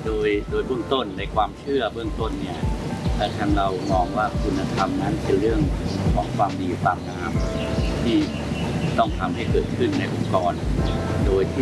โดยเบื้องต้นในความเชื่อเบื้องต้นเนี่ยทางเรามองว่าคุณธรรมนั้นเป็นเรื่องของความดีความงามที่ต้องทำให้เกิดขึ้นในองค์กรโดยที่